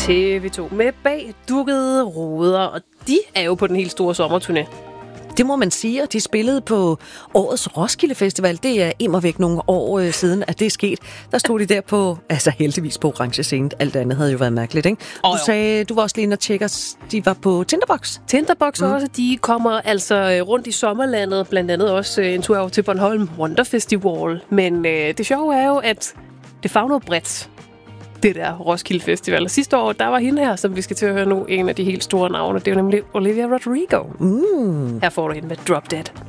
TV2 med bagdukkede ruder, og de er jo på den helt store sommerturné. Det må man sige, og de spillede på årets Roskilde Festival. Det er immervæk nogle år siden, at det er sket. Der stod de der på, altså heldigvis på orange scene. Alt andet havde jo været mærkeligt, ikke? Du sagde, du var også lige inde og tjekke, de var på Tinderbox. Tinderbox også, de kommer altså rundt i sommerlandet, blandt andet også en tur over til Bornholm Wonder Festival. Men det sjove er jo, at det favner bredt, det der Roskilde Festival. Og sidste år, der var hende her, som vi skal til at høre nu, en af de helt store navne. Det er jo nemlig Olivia Rodrigo. Her får du hende med Drop Dead.